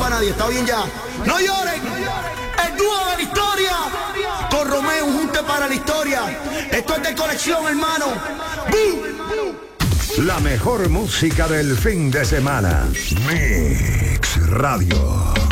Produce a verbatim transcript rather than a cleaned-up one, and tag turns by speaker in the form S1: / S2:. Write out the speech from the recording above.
S1: para nadie, está bien ya. No lloren, el dúo de la historia, con Romeo, un junte para la historia. Esto es de colección, hermano. ¡Bum!
S2: La mejor música del fin de semana. Mix Radio.